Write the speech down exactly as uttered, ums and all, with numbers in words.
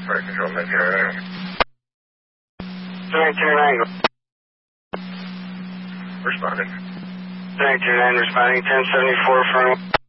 Fire control, nineteen nineteen nine. Responding. nineteen nine responding, ten seventy-four from